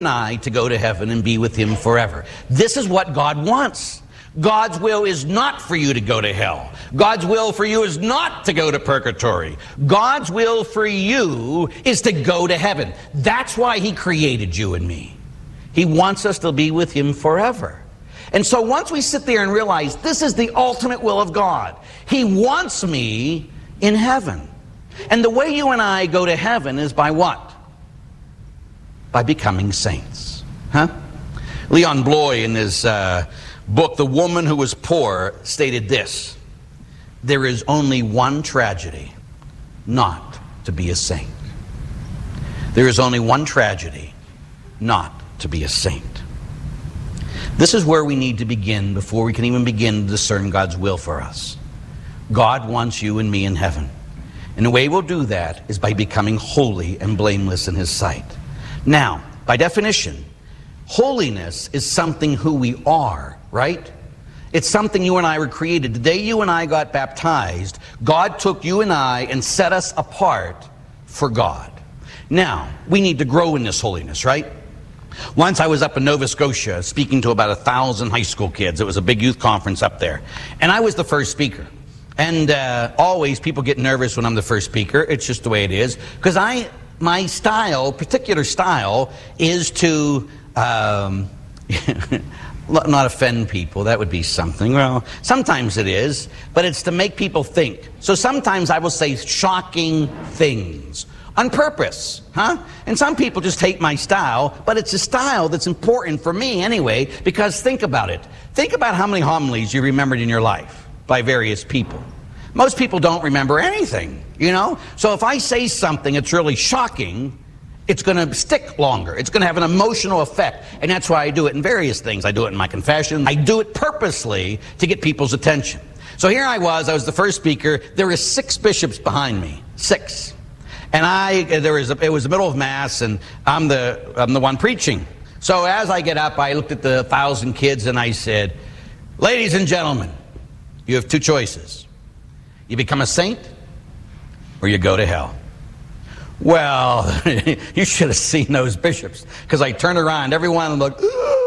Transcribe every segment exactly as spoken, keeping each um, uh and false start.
and I to go to heaven and be with him forever. This is what God wants. God's will is not for you to go to hell. God's will for you is not to go to purgatory. God's will for you is to go to heaven. That's why he created you and me. He wants us to be with him forever. And so once we sit there and realize this is the ultimate will of God, he wants me in heaven. And the way you and I go to heaven is by what? By becoming saints. Huh? Leon Bloy, in his uh, book, The Woman Who Was Poor, stated this: there is only one tragedy, not to be a saint. There is only one tragedy, not to be a saint. This is where we need to begin before we can even begin to discern God's will for us. God wants you and me in heaven. And the way we'll do that is by becoming holy and blameless in his sight. Now, by definition, holiness is something who we are, right? It's something you and I were created. The day you and I got baptized, God took you and I and set us apart for God. Now, we need to grow in this holiness, right? Once I was up in Nova Scotia speaking to about a thousand high school kids. It was a big youth conference up there. And I was the first speaker. And uh, always people get nervous when I'm the first speaker. It's just the way it is. Because I, my style, particular style, is to um, not offend people. That would be something. Well, sometimes it is. But it's to make people think. So sometimes I will say shocking things. On purpose, huh? And some people just hate my style, but it's a style that's important for me anyway, because think about it. Think about how many homilies you remembered in your life by various people. Most people don't remember anything, you know? So if I say something that's really shocking, it's going to stick longer. It's going to have an emotional effect, and that's why I do it in various things. I do it in my confession. I do it purposely to get people's attention. So here I was, I was the first speaker. There were six bishops behind me, six. And I, there was a, it was the middle of Mass, and I'm the, I'm the one preaching. So as I get up, I looked at the thousand kids and I said, ladies and gentlemen, you have two choices. You become a saint, or you go to hell. Well, you should have seen those bishops, because I turned around, everyone looked,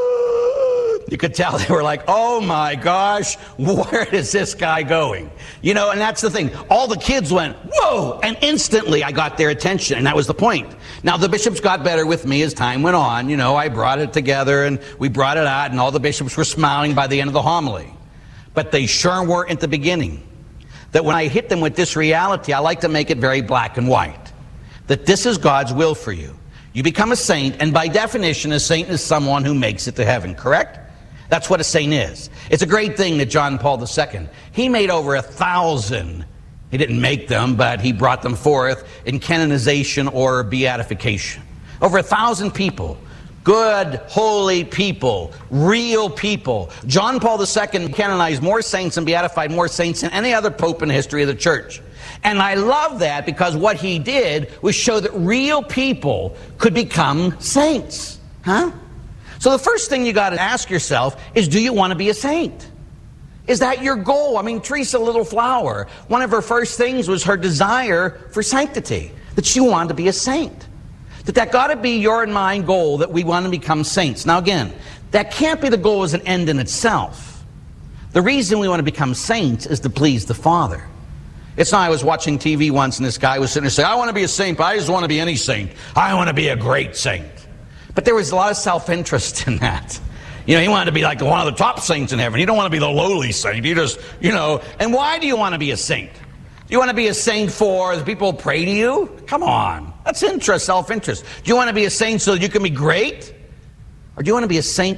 you could tell they were like, oh my gosh, where is this guy going? You know, and that's the thing. All the kids went, whoa, and instantly I got their attention, and that was the point. Now, the bishops got better with me as time went on. You know, I brought it together, and we brought it out, and all the bishops were smiling by the end of the homily. But they sure weren't at the beginning. That when I hit them with this reality, I like to make it very black and white. That this is God's will for you. You become a saint, and by definition, a saint is someone who makes it to heaven, correct? That's what a saint is. It's a great thing that John Paul the Second, he made over a thousand, he didn't make them, but he brought them forth in canonization or beatification. Over a thousand people, good, holy people, real people. John Paul the Second canonized more saints and beatified more saints than any other pope in the history of the church. And I love that, because what he did was show that real people could become saints. Huh? So the first thing you got to ask yourself is, do you want to be a saint? Is that your goal? I mean, Teresa Little Flower, one of her first things was her desire for sanctity, that she wanted to be a saint. That that got to be your and my goal, that we want to become saints. Now again, that can't be the goal as an end in itself. The reason we want to become saints is to please the Father. It's not, I was watching T V once and this guy was sitting there saying, I want to be a saint, but I just want to be any saint. I want to be a great saint. But there was a lot of self-interest in that. You know, he wanted to be like one of the top saints in heaven. You don't want to be the lowly saint. You just, you know, and why do you want to be a saint? Do you want to be a saint for the people who pray to you? Come on. That's interest, self-interest. Do you want to be a saint so that you can be great? Or do you want to be a saint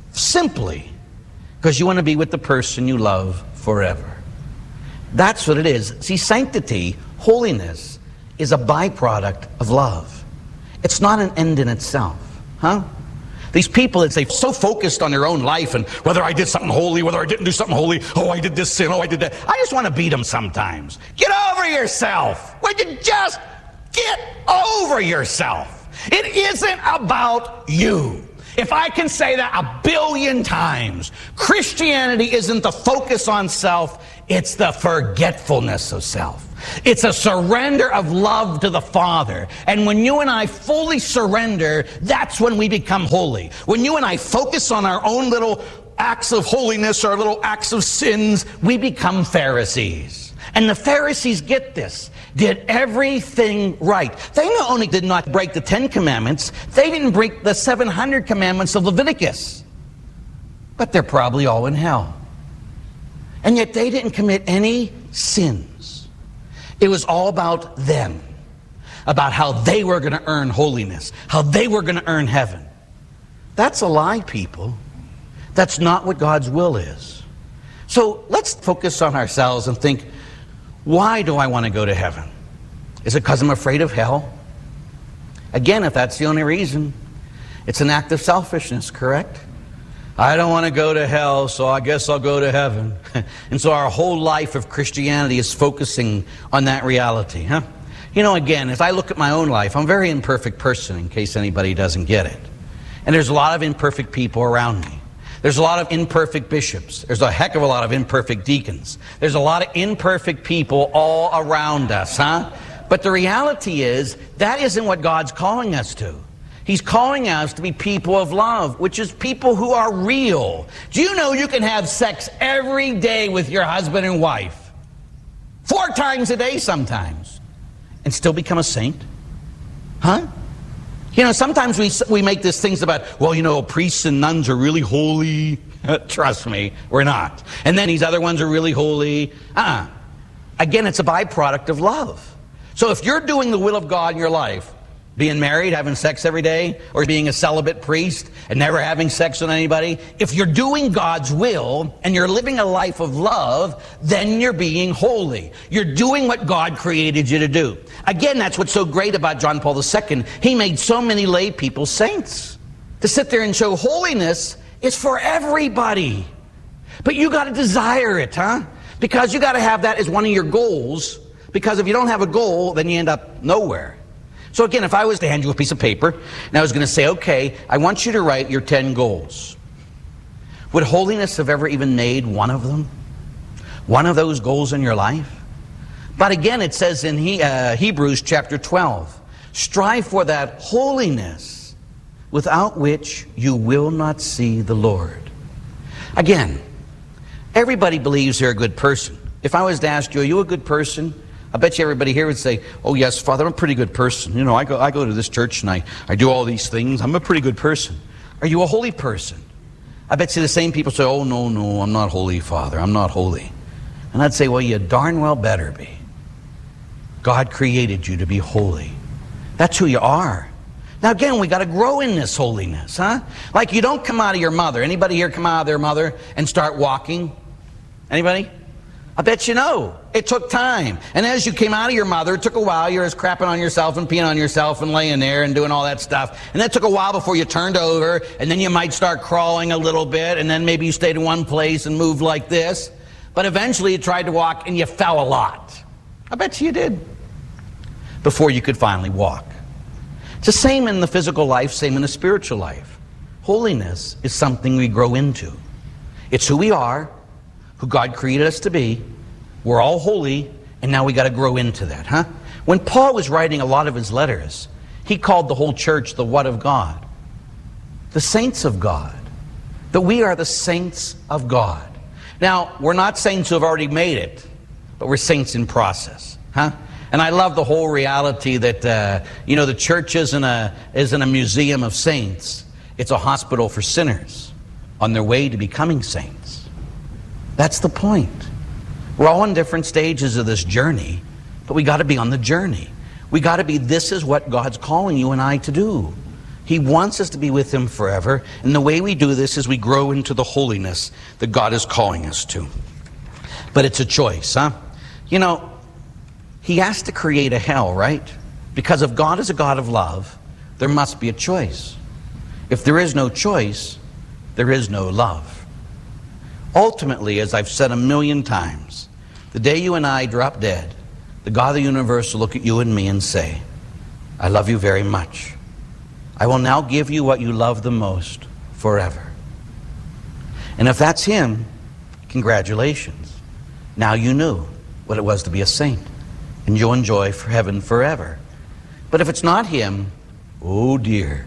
simply because you want to be with the person you love forever? That's what it is. See, sanctity, holiness, is a byproduct of love. It's not an end in itself. Huh? These people, it's, they're so focused on their own life and whether I did something holy, whether I didn't do something holy, oh, I did this sin, oh, I did that. I just want to beat them sometimes. Get over yourself. Would you just get over yourself? It isn't about you. If I can say that a billion times, Christianity isn't the focus on self, it's the forgetfulness of self. It's a surrender of love to the Father. And when you and I fully surrender, that's when we become holy. When you and I focus on our own little acts of holiness, our little acts of sins, we become Pharisees. And the Pharisees, get this, did everything right. They not only did not break the Ten Commandments, they didn't break the seven hundred commandments of Leviticus. But they're probably all in hell. And yet they didn't commit any sins. It was all about them, about how they were going to earn holiness, how they were going to earn heaven. That's a lie, people. That's not what God's will is. So let's focus on ourselves and think, why do I want to go to heaven? Is it because I'm afraid of hell? Again, if that's the only reason, it's an act of selfishness, correct? I don't want to go to hell, so I guess I'll go to heaven. And so our whole life of Christianity is focusing on that reality, huh? You know, again, as I look at my own life, I'm a very imperfect person, in case anybody doesn't get it. And there's a lot of imperfect people around me. There's a lot of imperfect bishops. There's a heck of a lot of imperfect deacons. There's a lot of imperfect people all around us, huh? But the reality is, that isn't what God's calling us to. He's calling us to be people of love, which is people who are real. Do you know you can have sex every day with your husband and wife? Four times a day sometimes. And still become a saint? Huh? You know, sometimes we, we make these things about, well, you know, priests and nuns are really holy. Trust me, we're not. And then these other ones are really holy. Uh-uh. Again, it's a byproduct of love. So if you're doing the will of God in your life, being married, having sex every day, or being a celibate priest and never having sex with anybody, if you're doing God's will and you're living a life of love, then you're being holy. You're doing what God created you to do. Again, that's what's so great about John Paul the Second. He made so many lay people saints. To sit there and show holiness is for everybody. But you got to desire it, huh? Because you got to have that as one of your goals. Because if you don't have a goal, then you end up nowhere. So again, if I was to hand you a piece of paper, and I was going to say, okay, I want you to write your ten goals. Would holiness have ever even made one of them? One of those goals in your life? But again, it says in he, uh, Hebrews chapter twelve, strive for that holiness without which you will not see the Lord. Again, everybody believes they're a good person. If I was to ask you, are you a good person? I bet you everybody here would say, oh yes, Father, I'm a pretty good person. You know, I go, I go to this church and I, I do all these things. I'm a pretty good person. Are you a holy person? I bet you the same people say, oh no, no, I'm not holy, Father. I'm not holy. And I'd say, well, you darn well better be. God created you to be holy. That's who you are. Now again, we got to grow in this holiness, huh? Like you don't come out of your mother. Anybody here come out of their mother and start walking? Anybody? I bet you know. It took time. And as you came out of your mother, it took a while. You're just crapping on yourself and peeing on yourself and laying there and doing all that stuff. And that took a while before you turned over. And then you might start crawling a little bit. And then maybe you stayed in one place and moved like this. But eventually you tried to walk and you fell a lot. I bet you did. Before you could finally walk. It's the same in the physical life, same in the spiritual life. Holiness is something we grow into. It's who we are, who God created us to be. We're all holy, and now we got to grow into that, huh? When Paul was writing a lot of his letters, he called the whole church the what of God? The saints of God. That we are the saints of God. Now, we're not saints who have already made it, but we're saints in process, huh? And I love the whole reality that, uh, you know, the church isn't a, isn't a museum of saints. It's a hospital for sinners on their way to becoming saints. That's the point. We're all in different stages of this journey, but we got to be on the journey. We got to be, this is what God's calling you and I to do. He wants us to be with Him forever, and the way we do this is we grow into the holiness that God is calling us to. But it's a choice, huh? You know, He has to create a hell, right? Because if God is a God of love, there must be a choice. If there is no choice, there is no love. Ultimately, as I've said a million times, the day you and I drop dead, the God of the universe will look at you and me and say, I love you very much. I will now give you what you love the most forever. And if that's Him, congratulations. Now you knew what it was to be a saint. and you'll enjoy for heaven forever. But if it's not him, oh dear,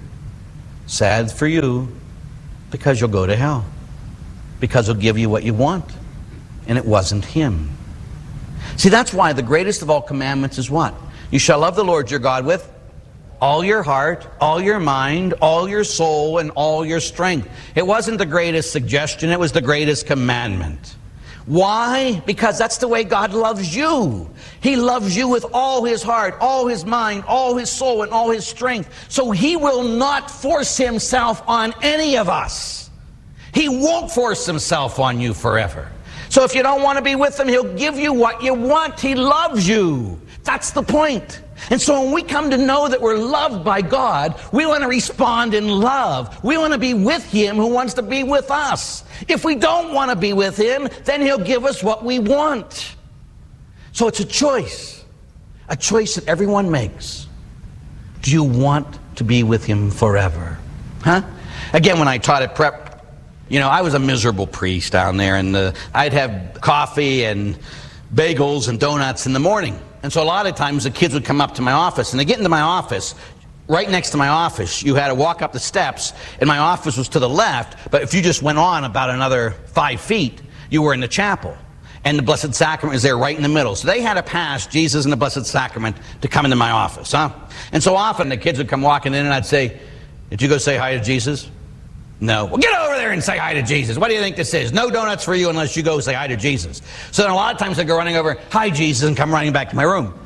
sad for you, because you'll go to hell. Because he'll give you what you want, and it wasn't him. See, that's why the greatest of all commandments is what? You shall love the Lord your God with all your heart, all your mind, all your soul, and all your strength. It wasn't the greatest suggestion, it was the greatest commandment. Why? Because that's the way God loves you. He loves you with all his heart, all his mind, all his soul, and all his strength. So he will not force himself on any of us. He won't force himself on you forever. So if you don't want to be with him, he'll give you what you want. He loves you. That's the point. And so when we come to know that we're loved by God, we want to respond in love. We want to be with him who wants to be with us. If we don't want to be with him, then he'll give us what we want. So it's a choice. A choice that everyone makes. Do you want to be with him forever? Huh? Again, when I taught at prep, you know, I was a miserable priest down there, and uh, I'd have coffee and bagels and donuts in the morning. And so a lot of times the kids would come up to my office, and they get into my office. Right next to my office, you had to walk up the steps, and my office was to the left, but if you just went on about another five feet, you were in the chapel. And the Blessed Sacrament was there right in the middle. So they had to pass Jesus and the Blessed Sacrament to come into my office, huh? And so often the kids would come walking in, and I'd say, did you go say hi to Jesus? No. Well, get over there and say hi to Jesus. What do you think this is? No donuts for you unless you go say hi to Jesus. So then a lot of times I'd go running over, hi Jesus, and come running back to my room.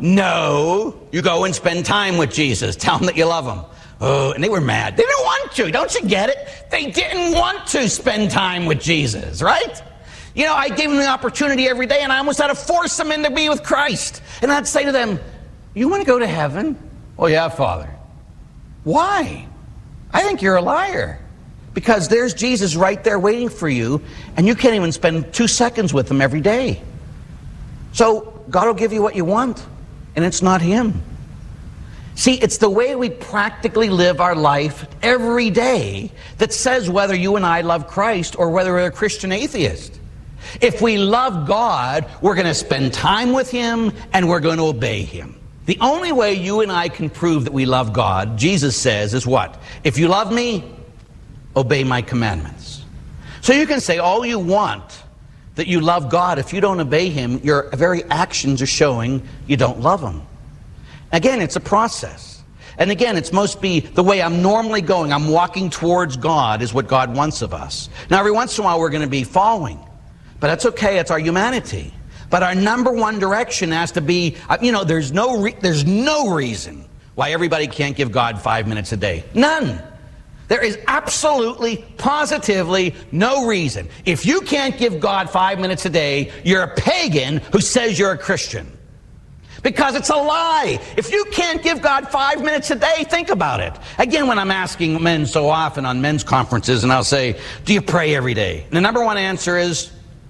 No, you go and spend time with Jesus. Tell him that you love him. Oh, and they were mad. They didn't want to. Don't you get it? They didn't want to spend time with Jesus, right? You know, I gave them the opportunity every day, and I almost had to force them in to be with Christ. And I'd say to them, you want to go to heaven? Oh, yeah, Father. Why? I think you're a liar. Because there's Jesus right there waiting for you, and you can't even spend two seconds with him every day. So God will give you what you want, and it's not him. See, it's the way we practically live our life every day that says whether you and I love Christ or whether we're a Christian atheist. If we love God, we're going to spend time with him, and we're going to obey him. The only way you and I can prove that we love God, Jesus says, is what? If you love me, obey my commandments. So you can say all you want that you love God. If you don't obey him, your very actions are showing you don't love him. Again, it's a process. And again, it's most be the way I'm normally going. I'm walking towards God is what God wants of us. Now, every once in a while, we're going to be following. But that's okay. It's our humanity. But our number one direction has to be, you know, there's no, re there's no reason why everybody can't give God five minutes a day. None. There is absolutely, positively no reason. If you can't give God five minutes a day, you're a pagan who says you're a Christian. Because it's a lie. If you can't give God five minutes a day, think about it. Again, when I'm asking men so often on men's conferences, and I'll say, do you pray every day? And the number one answer is,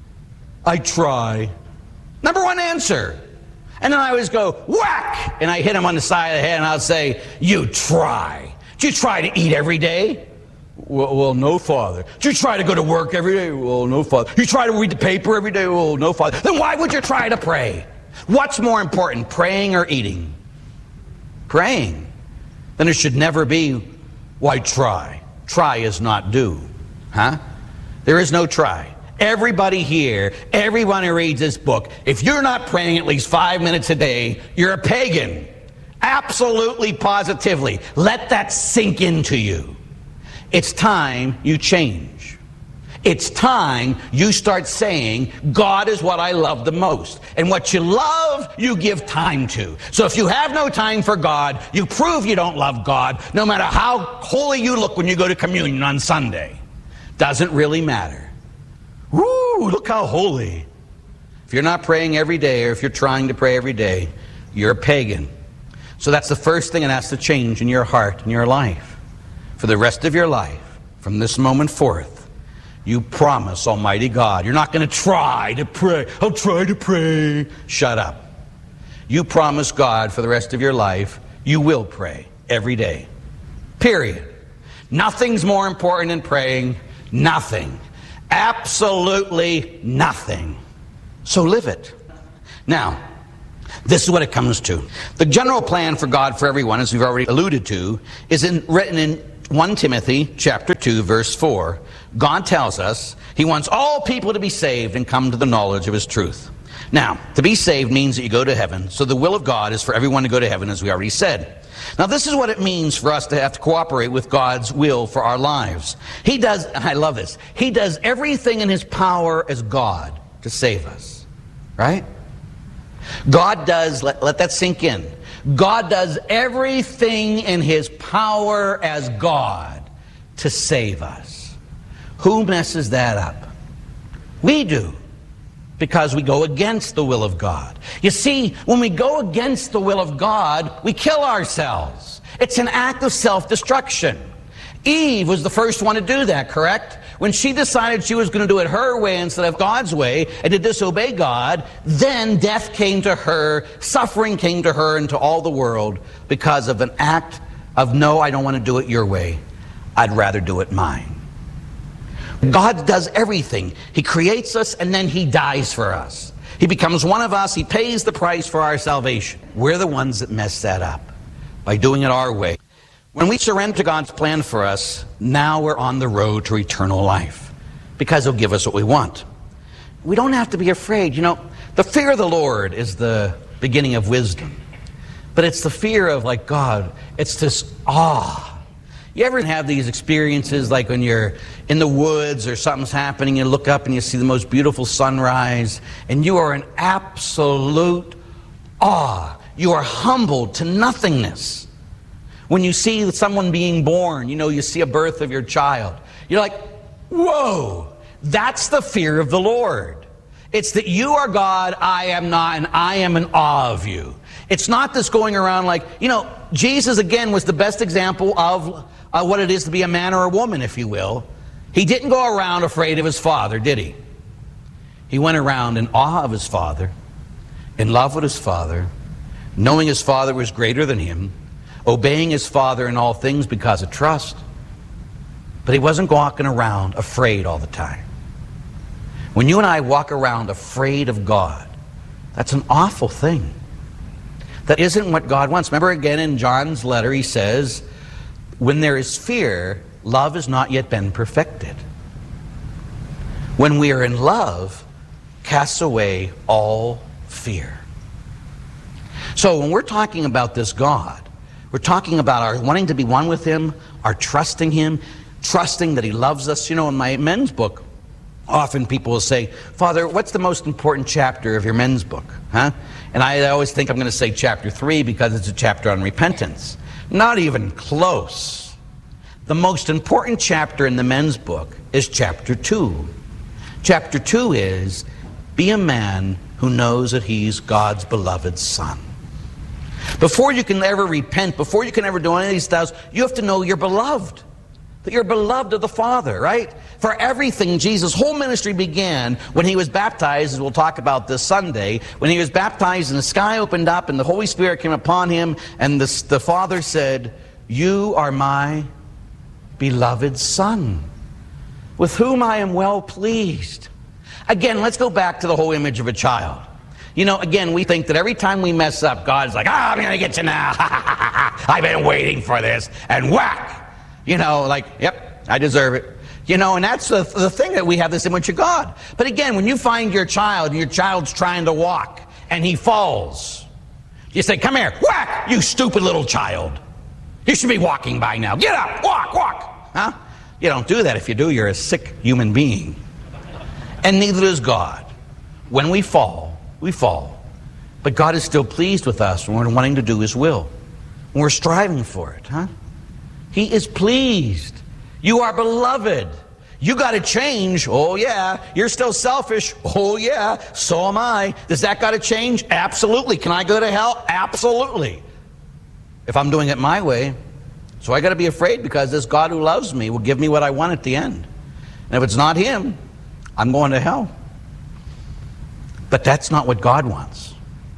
I try. Number one answer. And then I always go, whack! And I hit him on the side of the head, and I'll say, you try. Do you try to eat every day? Well, well, no, Father. Do you try to go to work every day? Well, no, Father. You try to read the paper every day? Well, no, Father. Then why would you try to pray? What's more important, praying or eating? Praying. Then it should never be, why try? Try is not do. Huh? There is no try. Everybody here, everyone who reads this book, if you're not praying at least five minutes a day, you're a pagan. Absolutely, positively. Let that sink into you. It's time you change. It's time you start saying, God is what I love the most. And what you love, you give time to. So if you have no time for God, you prove you don't love God, no matter how holy you look when you go to communion on Sunday. Doesn't really matter. Woo, look how holy. If you're not praying every day, or if you're trying to pray every day, you're a pagan. So that's the first thing that has to change in your heart and your life. For the rest of your life, from this moment forth, you promise Almighty God, you're not going to try to pray. I'll try to pray. Shut up. You promise God for the rest of your life, you will pray every day. Period. Nothing's more important than praying. Nothing. Absolutely nothing. So live it. Now, This is what it comes to. The general plan for God for everyone, as we've already alluded to, is in, written in First Timothy chapter two, verse four. God tells us He wants all people to be saved and come to the knowledge of His truth. Now, to be saved means that you go to heaven, so the will of God is for everyone to go to heaven, as we already said. Now, this is what it means for us to have to cooperate with God's will for our lives. He does, I love this, He does everything in His power as God to save us. Right? God does, let, let that sink in. God does everything in His power as God to save us. Who messes that up? We do. Because we go against the will of God. You see, when we go against the will of God, we kill ourselves. It's an act of self-destruction. Eve was the first one to do that, correct? When she decided she was going to do it her way instead of God's way and to disobey God, then death came to her, suffering came to her and to all the world because of an act of, no, I don't want to do it your way. I'd rather do it mine. God does everything. He creates us and then He dies for us. He becomes one of us. He pays the price for our salvation. We're the ones that mess that up by doing it our way. When we surrender to God's plan for us, now we're on the road to eternal life because He'll give us what we want. We don't have to be afraid. You know, the fear of the Lord is the beginning of wisdom. But it's the fear of, like, God, it's this awe. You ever have these experiences like when you're in the woods or something's happening, you look up and you see the most beautiful sunrise, and you are in absolute awe. You are humbled to nothingness. When you see someone being born, you know, you see a birth of your child, you're like, whoa, that's the fear of the Lord. It's that you are God, I am not, and I am in awe of you. It's not this going around like, you know, Jesus again was the best example of uh, what it is to be a man or a woman, if you will. He didn't go around afraid of His Father, did He? He went around in awe of His Father, in love with His Father, knowing His Father was greater than Him, obeying His Father in all things because of trust. But He wasn't walking around afraid all the time. When you and I walk around afraid of God, that's an awful thing. That isn't what God wants. Remember again in John's letter, he says, when there is fear, love has not yet been perfected. When we are in love, casts away all fear. So when we're talking about this God, we're talking about our wanting to be one with Him, our trusting Him, trusting that He loves us. You know, in my men's book, often people will say, Father, what's the most important chapter of your men's book? Huh? And I always think I'm going to say chapter three because it's a chapter on repentance. Not even close. The most important chapter in the men's book is chapter two. Chapter two is, be a man who knows that he's God's beloved son. Before you can ever repent, before you can ever do any of these stuff, you have to know you're beloved. That you're beloved of the Father, right? For everything, Jesus' whole ministry began when He was baptized, as we'll talk about this Sunday. When He was baptized and the sky opened up and the Holy Spirit came upon Him, and the, the Father said, you are my beloved Son, with whom I am well pleased. Again, let's go back to the whole image of a child. You know, again, we think that every time we mess up, God's like, ah, I'm going to get you now. I've been waiting for this. And whack. You know, like, yep, I deserve it. You know, and that's the, the thing that we have this image of God. But again, when you find your child, and your child's trying to walk, and he falls, you say, come here, whack, you stupid little child. You should be walking by now. Get up, walk, walk. Huh? You don't do that. If you do, you're a sick human being. And neither does God. When we fall, we fall. But God is still pleased with us when we're wanting to do His will. When we're striving for it, huh? He is pleased. You are beloved. You got to change. Oh yeah. You're still selfish. Oh yeah. So am I. Does that got to change? Absolutely. Can I go to hell? Absolutely. If I'm doing it my way. So I got to be afraid because this God who loves me will give me what I want at the end. And if it's not Him, I'm going to hell. But that's not what God wants.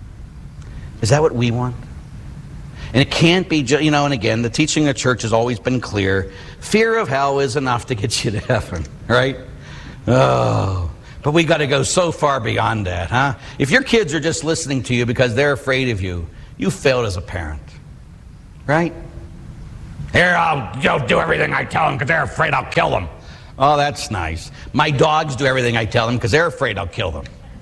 Is that what we want? And it can't be, you know, and again, the teaching of the church has always been clear. Fear of hell is enough to get you to heaven, right? Oh. But we got to go so far beyond that, huh? If your kids are just listening to you because they're afraid of you, you failed as a parent, right? Here, I'll, I'll do everything I tell them because they're afraid I'll kill them. Oh, that's nice. My dogs do everything I tell them because they're afraid I'll kill them.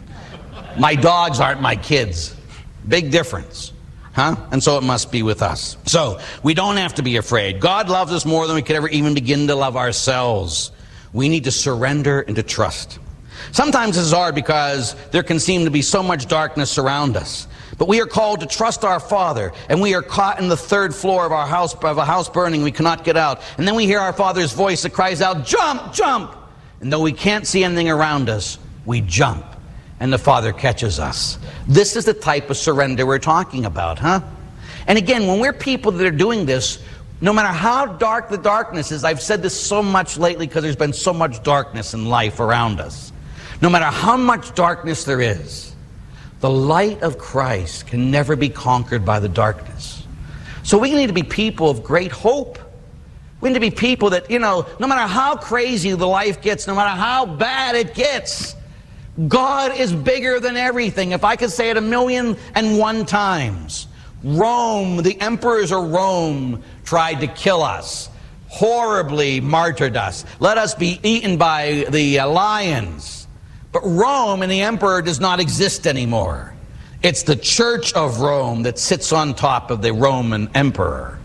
My dogs aren't my kids. Big difference, huh? And so it must be with us. So we don't have to be afraid. God loves us more than we could ever even begin to love ourselves. We need to surrender and to trust. Sometimes it's hard because there can seem to be so much darkness around us. But we are called to trust our Father, and we are caught in the third floor of our house, of a house burning. We cannot get out. And then we hear our Father's voice that cries out, "Jump, jump!" And though we can't see anything around us, we jump, and the Father catches us. This is the type of surrender we're talking about, huh? And again, when we're people that are doing this, no matter how dark the darkness is, I've said this so much lately because there's been so much darkness in life around us. No matter how much darkness there is, the light of Christ can never be conquered by the darkness. So we need to be people of great hope. We need to be people that, you know, no matter how crazy the life gets, no matter how bad it gets, God is bigger than everything. If I could say it a million and one times, Rome, the emperors of Rome, tried to kill us, horribly martyred us, let us be eaten by the uh, lions. But Rome and the emperor does not exist anymore. It's the Church of Rome that sits on top of the Roman emperor.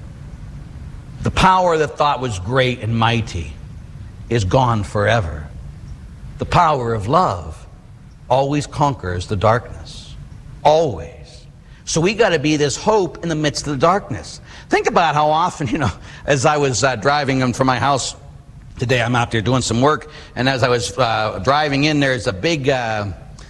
The power that thought was great and mighty is gone forever. The power of love always conquers the darkness. Always. So we got to be this hope in the midst of the darkness. Think about how often, you know, as I was uh, driving in from my house today, I'm out there doing some work, and as I was uh, driving in, there's a big uh,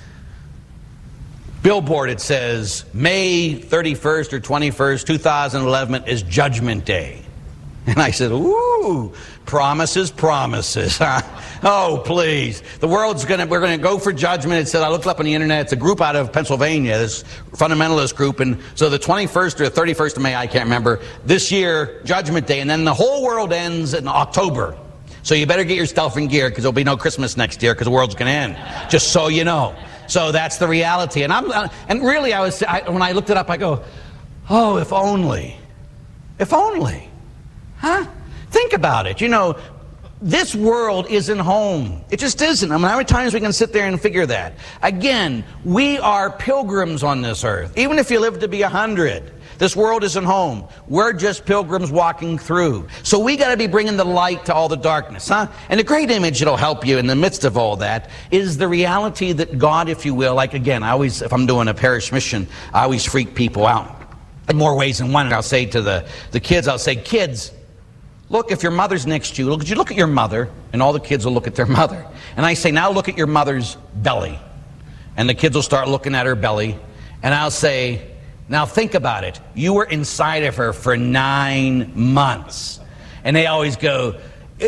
billboard. It says, May thirty-first or twenty-first, two thousand eleven is Judgment Day. And I said, ooh, promises, promises. Huh? Oh, please. The world's going to, we're going to go for judgment. It said, I looked up on the internet, it's a group out of Pennsylvania, this fundamentalist group. And so the twenty-first or thirty-first of May, I can't remember, this year, Judgment Day. And then the whole world ends in October. So you better get yourself in gear because there'll be no Christmas next year because the world's going to end. Just so you know. So that's the reality. And I'm, uh, and really, I was I, when I looked it up, I go, oh, if only, if only, huh? Think about it. You know, this world isn't home. It just isn't. I mean, how many times we can sit there and figure that? Again, we are pilgrims on this earth. Even if you live to be a hundred. This world isn't home. We're just pilgrims walking through. So we got to be bringing the light to all the darkness, huh? And a great image that'll help you in the midst of all that is the reality that God, if you will, like again, I always, if I'm doing a parish mission, I always freak people out in more ways than one. I'll say to the, the kids, I'll say, kids, look, if your mother's next to you, look, you look at your mother, and all the kids will look at their mother. And I say, now look at your mother's belly. And the kids will start looking at her belly, and I'll say, now think about it. You were inside of her for nine months. And they always go, ew.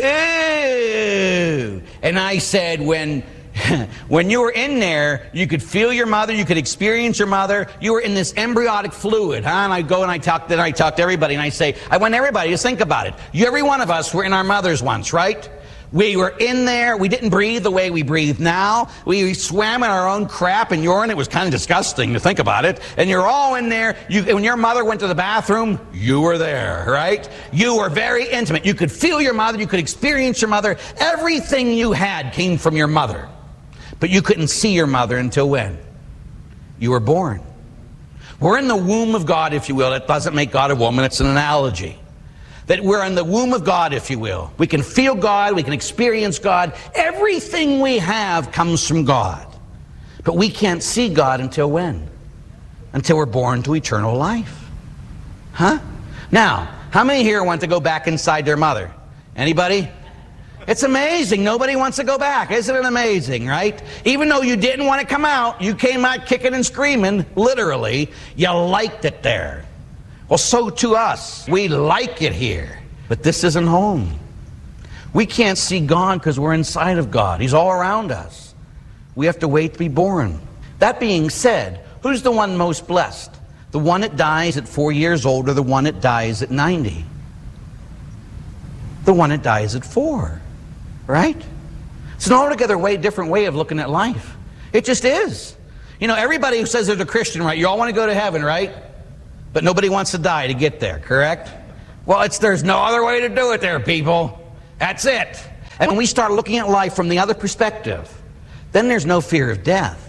And I said, when, when you were in there, you could feel your mother, you could experience your mother. You were in this embryonic fluid, huh? And I go and I talk, then I talk to everybody, and I say, I want everybody to think about it. You, every one of us were in our mothers once, right? We were in there. We didn't breathe the way we breathe now. We swam in our own crap and urine. It was kind of disgusting to think about it. And you're all in there. You, when your mother went to the bathroom, you were there, right? You were very intimate. You could feel your mother. You could experience your mother. Everything you had came from your mother. But you couldn't see your mother until when? You were born. We're in the womb of God, if you will. That doesn't make God a woman. It's an analogy. That we're in the womb of God, if you will. We can feel God, we can experience God. Everything we have comes from God. But we can't see God until when? Until we're born to eternal life. Huh? Now, how many here want to go back inside their mother? Anybody? It's amazing. Nobody wants to go back. Isn't it amazing, right? Even though you didn't want to come out, you came out kicking and screaming, literally. You liked it there. Well, so to us. We like it here. But this isn't home. We can't see God because we're inside of God. He's all around us. We have to wait to be born. That being said, who's the one most blessed? The one that dies at four years old or the one that dies at ninety? The one that dies at four, right? It's an altogether way different way of looking at life. It just is. You know, everybody who says they're a Christian, right? You all want to go to heaven, right? But nobody wants to die to get there, correct? Well, it's there's no other way to do it there, people. That's it. And when we start looking at life from the other perspective, then there's no fear of death.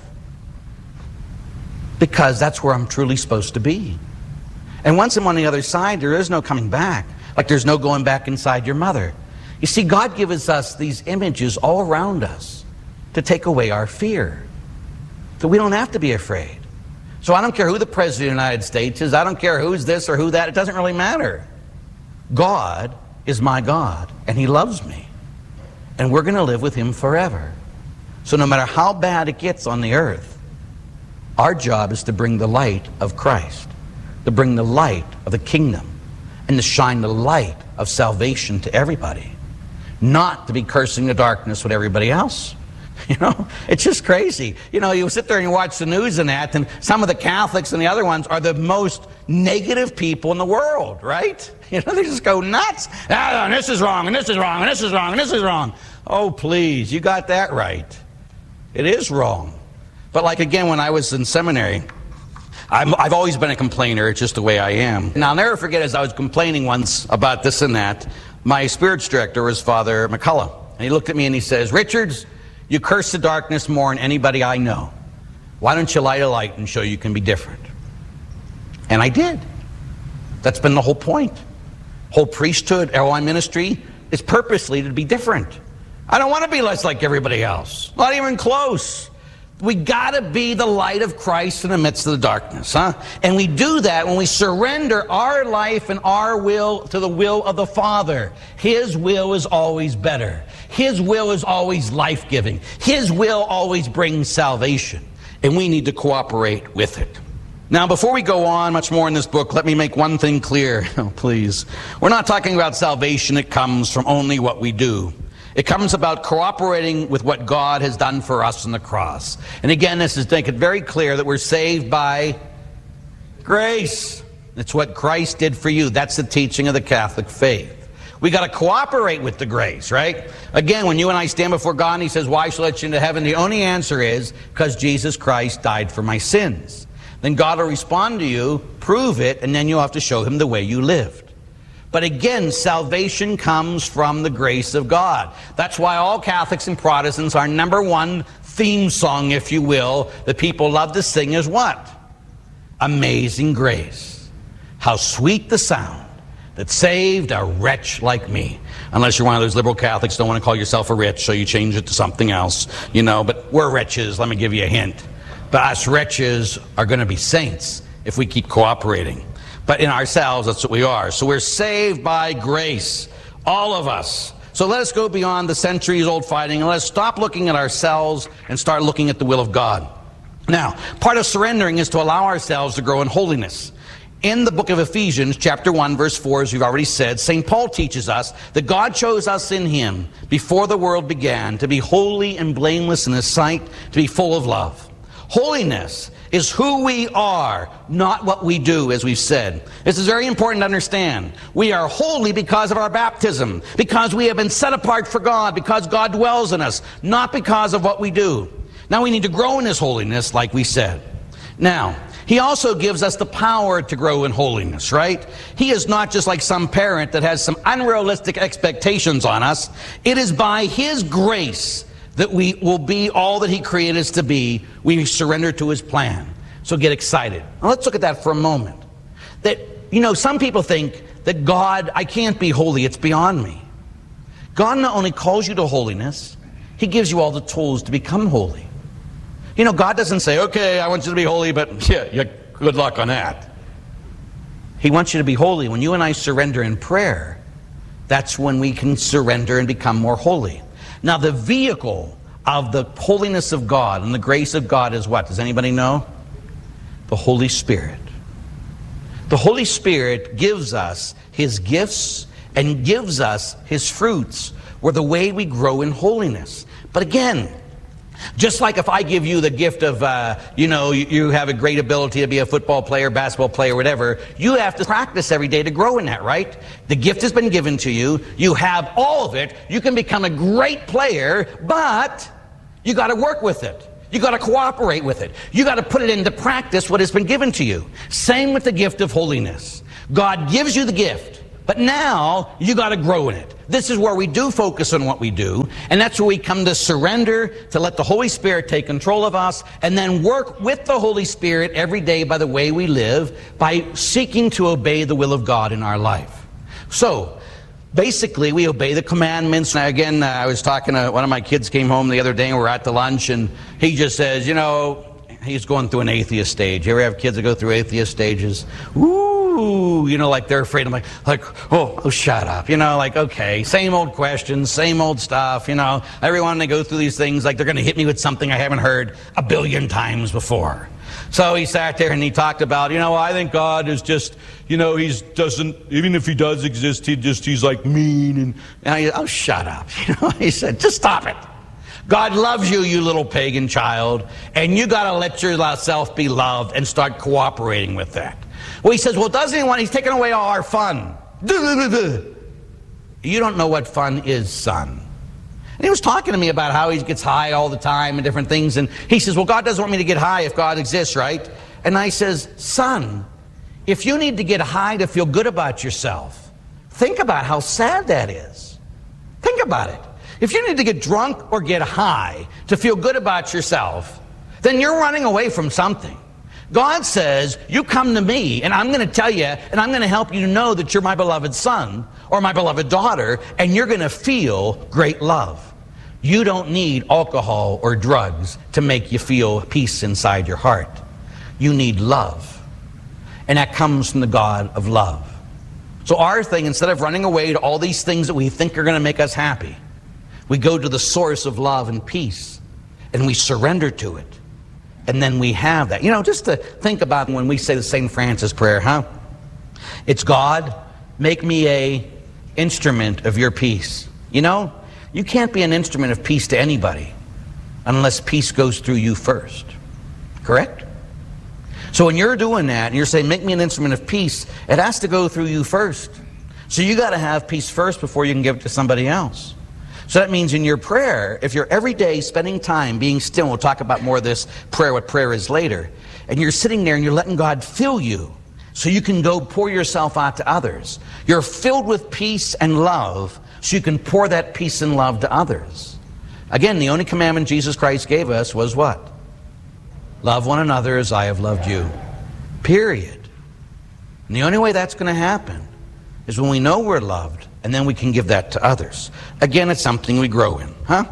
Because that's where I'm truly supposed to be. And once I'm on the other side, there is no coming back. Like there's no going back inside your mother. You see, God gives us these images all around us to take away our fear. So we don't have to be afraid. So I don't care who the President of the United States is. I don't care who's this or who that. It doesn't really matter. God is my God, and He loves me. And we're going to live with Him forever. So no matter how bad it gets on the earth, our job is to bring the light of Christ, to bring the light of the kingdom, and to shine the light of salvation to everybody. Not to be cursing the darkness with everybody else. You know, it's just crazy. You know, you sit there and you watch the news and that, and some of the Catholics and the other ones are the most negative people in the world, right? You know, they just go nuts. Ah, and this is wrong, and this is wrong, and this is wrong, and this is wrong. Oh, please, you got that right. It is wrong. But like, again, when I was in seminary, I'm, I've always been a complainer. It's just the way I am. And I'll never forget, as I was complaining once about this and that, my spirits director was Father McCullough. And he looked at me and he says, Richards, you curse the darkness more than anybody I know. Why don't you light a light and show you can be different? And I did. That's been the whole point. Whole priesthood, L I ministry, is purposely to be different. I don't want to be less like everybody else. Not even close. We gotta be the light of Christ in the midst of the darkness, huh? And we do that when we surrender our life and our will to the will of the Father. His will is always better. His will is always life-giving. His will always brings salvation. And we need to cooperate with it. Now, before we go on much more in this book, let me make one thing clear. Oh, please. We're not talking about salvation that comes from only what we do. It comes about cooperating with what God has done for us on the cross. And again, this is to make it very clear that we're saved by grace. It's what Christ did for you. That's the teaching of the Catholic faith. We got to cooperate with the grace, right? Again, when you and I stand before God and He says, why shall I let you into heaven? The only answer is, because Jesus Christ died for my sins. Then God will respond to you, prove it, and then you'll have to show Him the way you lived. But again, salvation comes from the grace of God. That's why all Catholics and Protestants, our number one theme song, if you will, that people love to sing is what? Amazing Grace. How sweet the sound that saved a wretch like me. Unless you're one of those liberal Catholics, don't want to call yourself a wretch, so you change it to something else. You know, but we're wretches, let me give you a hint. But us wretches are going to be saints if we keep cooperating. But in ourselves, that's what we are. So we're saved by grace, all of us. So let us go beyond the centuries-old fighting, and let's stop looking at ourselves and start looking at the will of God. Now, part of surrendering is to allow ourselves to grow in holiness. In the book of Ephesians, chapter one, verse four, as we've already said, Saint Paul teaches us that God chose us in Him before the world began to be holy and blameless in His sight, to be full of love. Holiness is who we are, not what we do, as we've said. This is very important to understand. We are holy because of our baptism, because we have been set apart for God, because God dwells in us, not because of what we do. Now we need to grow in this holiness, like we said. Now, He also gives us the power to grow in holiness, right? He is not just like some parent that has some unrealistic expectations on us. It is by His grace that we will be all that He created us to be. We surrender to His plan. So get excited. Now let's look at that for a moment. That, you know, some people think that God, I can't be holy, it's beyond me. God not only calls you to holiness, He gives you all the tools to become holy. You know, God doesn't say, okay, I want you to be holy, but yeah, yeah, good luck on that. He wants you to be holy. When you and I surrender in prayer, that's when we can surrender and become more holy. Now, the vehicle of the holiness of God and the grace of God is what? Does anybody know? The Holy Spirit. The Holy Spirit gives us His gifts and gives us His fruits, where the way we grow in holiness. But again, Just like if I give you the gift of, uh, you know, you, you have a great ability to be a football player, basketball player, whatever, you have to practice every day to grow in that, right? The gift has been given to you. You have all of it. You can become a great player, but you got to work with it. You got to cooperate with it. You got to put it into practice, what has been given to you. Same with the gift of holiness. God gives you the gift, but now you got to grow in it. This is where we do focus on what we do, and that's where we come to surrender, to let the Holy Spirit take control of us, and then work with the Holy Spirit every day by the way we live, by seeking to obey the will of God in our life. So, basically, we obey the commandments. Now, again, uh, I was talking to one of my kids came home the other day, and we were at the lunch, and he just says, you know, he's going through an atheist stage. You ever have kids that go through atheist stages? Ooh, you know, like they're afraid. I'm like, like, oh, oh, shut up. You know, like, okay, same old questions, same old stuff. You know, every time they go through these things, like they're going to hit me with something I haven't heard a billion times before. So he sat there and he talked about, you know, I think God is just, you know, he's doesn't, even if he does exist, he just, he's like mean. And, and I, oh, shut up. You know, he said, just stop it. God loves you, you little pagan child, and you got to let yourself be loved and start cooperating with that. Well, he says, well, doesn't he want, he's taking away all our fun. You don't know what fun is, son. And he was talking to me about how he gets high all the time and different things, and he says, well, God doesn't want me to get high if God exists, right? And I says, son, if you need to get high to feel good about yourself, think about how sad that is. Think about it. If you need to get drunk or get high to feel good about yourself, then you're running away from something. God says, you come to me, and I'm going to tell you, and I'm going to help you to know that you're my beloved son or my beloved daughter, and you're going to feel great love. You don't need alcohol or drugs to make you feel peace inside your heart. You need love. And that comes from the God of love. So our thing, instead of running away to all these things that we think are going to make us happy, we go to the source of love and peace, and we surrender to it. And then we have that. You know, just to think about when we say the Saint Francis prayer, huh? It's God, make me a instrument of your peace. You know, you can't be an instrument of peace to anybody unless peace goes through you first. Correct? So when you're doing that, and you're saying, make me an instrument of peace, it has to go through you first. So you got to have peace first before you can give it to somebody else. So that means in your prayer, if you're every day spending time being still, we'll talk about more of this prayer, what prayer is later, and you're sitting there and you're letting God fill you so you can go pour yourself out to others. You're filled with peace and love so you can pour that peace and love to others. Again, the only commandment Jesus Christ gave us was what? Love one another as I have loved you. Period. And the only way that's going to happen is when we know we're loved, and then we can give that to others. Again, it's something we grow in, huh?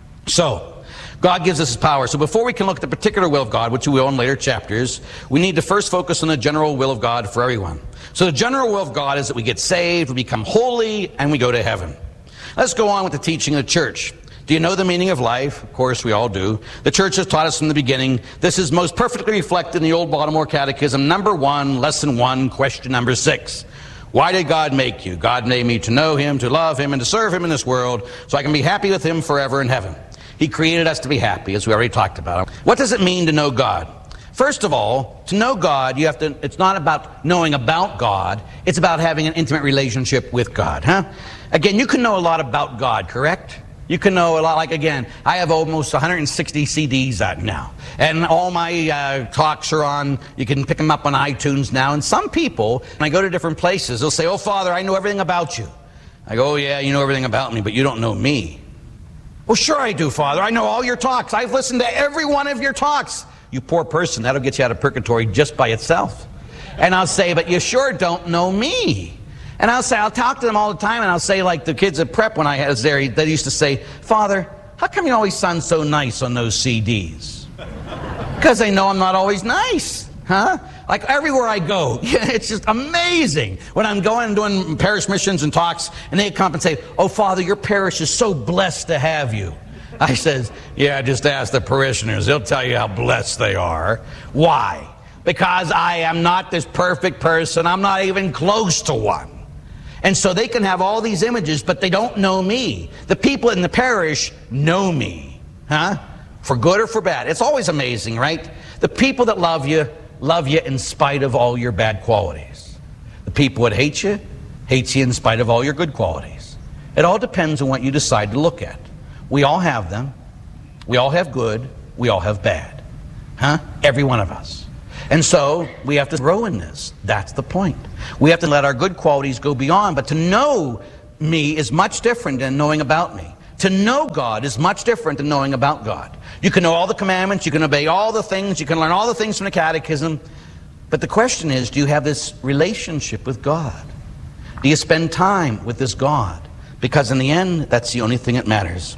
So, God gives us His power. So before we can look at the particular will of God, which we will in later chapters, we need to first focus on the general will of God for everyone. So the general will of God is that we get saved, we become holy, and we go to heaven. Let's go on with the teaching of the church. Do you know the meaning of life? Of course, we all do. The church has taught us from the beginning. This is most perfectly reflected in the Old Baltimore Catechism, number one, lesson one, question number six. Why did God make you? God made me to know Him, to love Him, and to serve Him in this world so I can be happy with Him forever in heaven. He created us to be happy, as we already talked about. What does it mean to know God? First of all, to know God, you have to, it's not about knowing about God, it's about having an intimate relationship with God, huh? Again, you can know a lot about God, correct? You can know a lot, like again, I have almost one hundred sixty C Ds out now. And all my uh, talks are on, you can pick them up on iTunes now. And some people, when I go to different places, they'll say, oh, Father, I know everything about you. I go, oh, yeah, you know everything about me, but you don't know me. Well, sure I do, Father. I know all your talks. I've listened to every one of your talks. You poor person, that'll get you out of purgatory just by itself. And I'll say, but you sure don't know me. And I'll say, I'll talk to them all the time, and I'll say, like the kids at prep when I was there, they used to say, Father, how come you always sound so nice on those C Ds? Because they know I'm not always nice, huh? Like everywhere I go, it's just amazing. When I'm going and doing parish missions and talks, and they come and say, oh, Father, your parish is so blessed to have you. I says, yeah, just ask the parishioners. They'll tell you how blessed they are. Why? Because I am not this perfect person. I'm not even close to one. And so they can have all these images, but they don't know me. The people in the parish know me. Huh? For good or for bad. It's always amazing, right? The people that love you, love you in spite of all your bad qualities. The people that hate you, hate you in spite of all your good qualities. It all depends on what you decide to look at. We all have them. We all have good. We all have bad. Huh? Every one of us. And so, we have to grow in this. That's the point. We have to let our good qualities go beyond. But to know me is much different than knowing about me. To know God is much different than knowing about God. You can know all the commandments, you can obey all the things, you can learn all the things from the catechism. But the question is, do you have this relationship with God? Do you spend time with this God? Because in the end, that's the only thing that matters.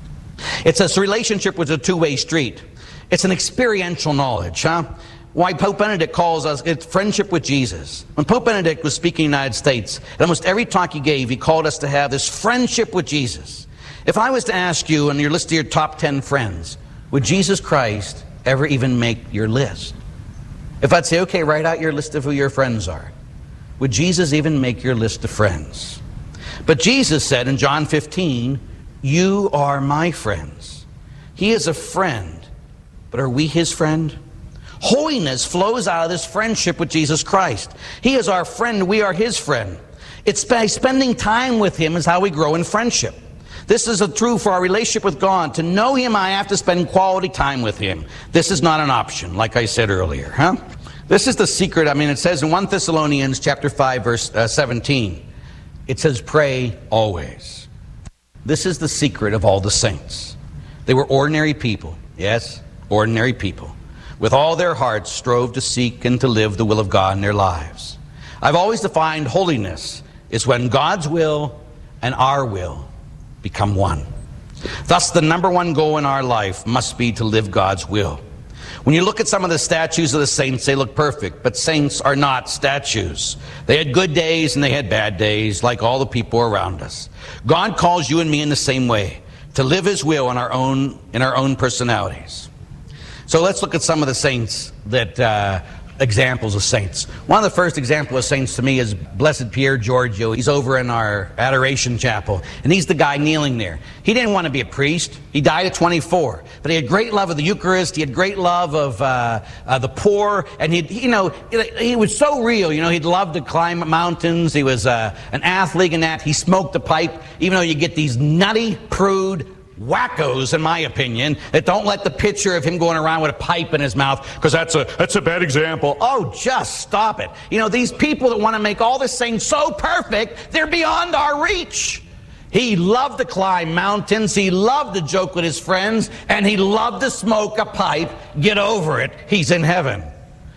It's a relationship with a two-way street. It's an experiential knowledge, huh? Why Pope Benedict calls us, it's friendship with Jesus. When Pope Benedict was speaking in the United States, at almost every talk he gave, he called us to have this friendship with Jesus. If I was to ask you on your list of your top ten friends, would Jesus Christ ever even make your list? If I'd say, okay, write out your list of who your friends are, would Jesus even make your list of friends? But Jesus said in John fifteen, you are my friends. He is a friend, but are we his friend? Holiness flows out of this friendship with Jesus Christ. He is our friend, we are his friend. It's by spending time with him is how we grow in friendship. This is true for our relationship with God. To know him, I have to spend quality time with him. This is not an option, like I said earlier. Huh? This is the secret. I mean, it says in First Thessalonians chapter five, verse uh, seventeen, it says, pray always. This is the secret of all the saints. They were ordinary people. Yes, ordinary people. With all their hearts strove to seek and to live the will of God in their lives. I've always defined holiness is when God's will and our will become one. Thus, the number one goal in our life must be to live God's will. When you look at some of the statues of the saints, they look perfect, but saints are not statues. They had good days and they had bad days, like all the people around us. God calls you and me in the same way, to live his will in our own, in our own personalities. So let's look at some of the saints that uh, examples of saints. One of the first examples of saints to me is Blessed Pier Giorgio. He's over in our Adoration Chapel, and he's the guy kneeling there. He didn't want to be a priest. He died at twenty-four, but he had great love of the Eucharist. He had great love of uh, uh, the poor, and he, you know, he was so real. You know, he'd love to climb mountains. He was uh, an athlete in that. He smoked a pipe, even though you get these nutty, prude wackos, in my opinion, that don't let the picture of him going around with a pipe in his mouth, because that's a that's a bad example. Oh, just stop it. You know, these people that want to make all this thing so perfect, they're beyond our reach. He loved to climb mountains, he loved to joke with his friends, and he loved to smoke a pipe. Get over it. He's in heaven.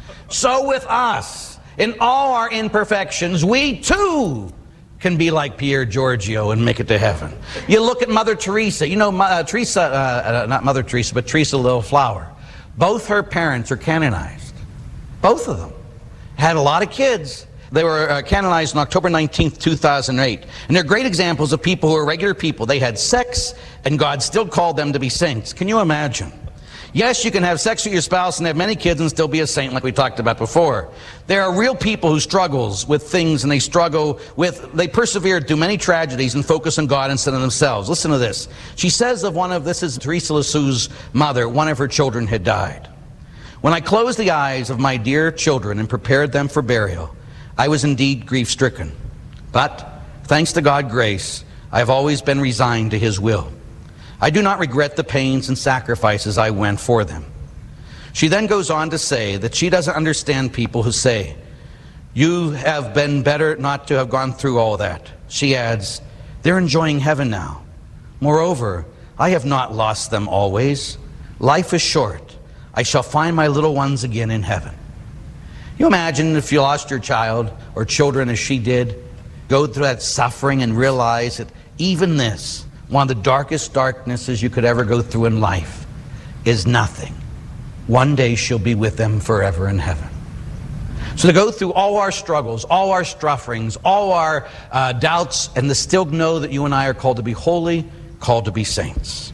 So with us, in all our imperfections, we too can be like Pier Giorgio and make it to heaven. You look at Mother Teresa. You know, uh, Teresa, uh, uh, not Mother Teresa, but Teresa Little Flower. Both her parents are canonized. Both of them. Had a lot of kids. They were uh, canonized on October nineteenth, two thousand eight. And they're great examples of people who are regular people. They had sex, and God still called them to be saints. Can you imagine? Yes, you can have sex with your spouse and have many kids and still be a saint, like we talked about before. There are real people who struggles with things, and they struggle with, they persevere through many tragedies and focus on God instead of themselves. Listen to this. She says of one of, this is Teresa Lisieux's mother, one of her children had died. When I closed the eyes of my dear children and prepared them for burial, I was indeed grief-stricken. But, thanks to God's grace, I have always been resigned to his will. I do not regret the pains and sacrifices I went for them. She then goes on to say that she doesn't understand people who say, you have been better not to have gone through all that. She adds, they're enjoying heaven now. Moreover, I have not lost them always. Life is short. I shall find my little ones again in heaven. You imagine if you lost your child or children as she did, go through that suffering and realize that even this, one of the darkest darknesses you could ever go through in life, is nothing. One day she'll be with them forever in heaven. So to go through all our struggles, all our sufferings, all our uh, doubts, and to still know that you and I are called to be holy, called to be saints.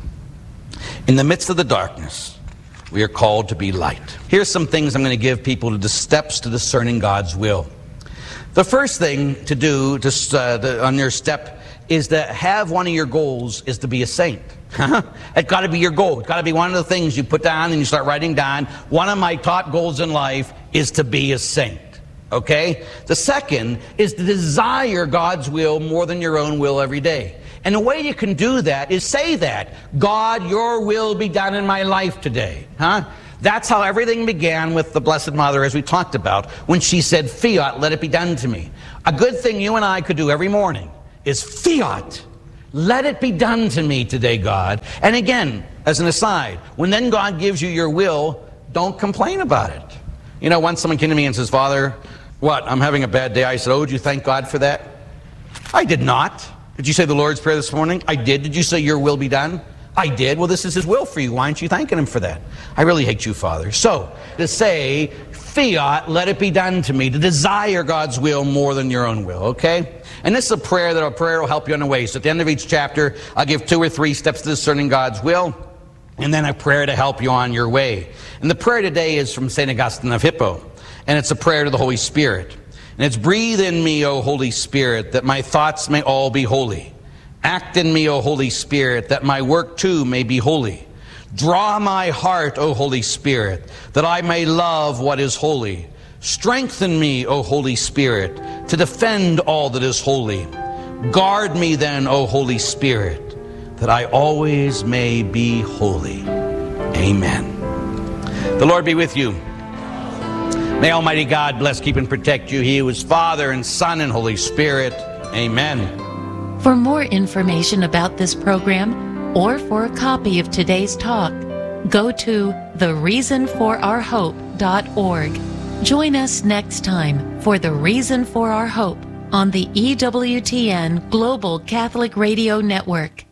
In the midst of the darkness, we are called to be light. Here's some things I'm going to give people to the steps to discerning God's will. The first thing to do to, uh, to, on your step is to have one of your goals is to be a saint. It's got to be your goal. It's got to be one of the things you put down and you start writing down. One of my top goals in life is to be a saint. Okay? The second is to desire God's will more than your own will every day. And the way you can do that is say that. God, your will be done in my life today. Huh? That's how everything began with the Blessed Mother, as we talked about, when she said, fiat, let it be done to me. A good thing you and I could do every morning is fiat, let it be done to me today, God. And again, as an aside, when then God gives you your will, don't complain about it. You know, once someone came to me and says, Father, what, I'm having a bad day. I said, oh, did you thank God for that? I did not. Did you say the Lord's Prayer this morning? I did. Did you say your will be done? I did. Well, this is his will for you. Why aren't you thanking him for that? I really hate you, Father. So, to say, fiat, let it be done to me, to desire God's will more than your own will, okay? And this is a prayer that a prayer will help you on the way. So at the end of each chapter, I'll give two or three steps to discerning God's will, and then a prayer to help you on your way. And the prayer today is from Saint Augustine of Hippo, and it's a prayer to the Holy Spirit. And it's, breathe in me, O Holy Spirit, that my thoughts may all be holy. Act in me, O Holy Spirit, that my work too may be holy. Draw my heart, O Holy Spirit, that I may love what is holy. Strengthen me, O Holy Spirit, to defend all that is holy. Guard me then, O Holy Spirit, that I always may be holy. Amen. The Lord be with you. May Almighty God bless, keep, and protect you. He who is Father and Son and Holy Spirit. Amen. For more information about this program, or for a copy of today's talk, go to the reason for our hope dot org. Join us next time for The Reason for Our Hope on the E W T N Global Catholic Radio Network.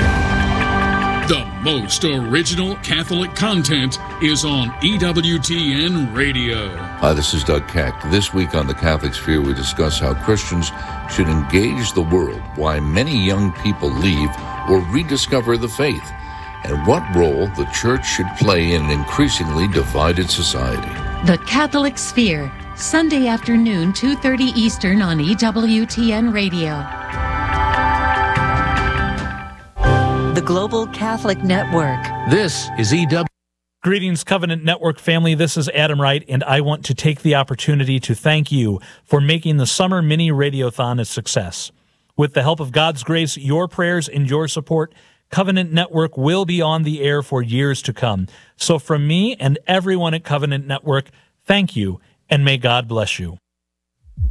The most original Catholic content is on E W T N Radio. Hi, this is Doug Keck. This week on The Catholic Sphere, we discuss how Christians should engage the world, why many young people leave or rediscover the faith, and what role the Church should play in an increasingly divided society. The Catholic Sphere, Sunday afternoon, two thirty Eastern on E W T N Radio. The Global Catholic Network. This is E W. Greetings, Covenant Network family. This is Adam Wright, and I want to take the opportunity to thank you for making the Summer Mini Radiothon a success. With the help of God's grace, your prayers, and your support, Covenant Network will be on the air for years to come. So from me and everyone at Covenant Network, thank you, and may God bless you.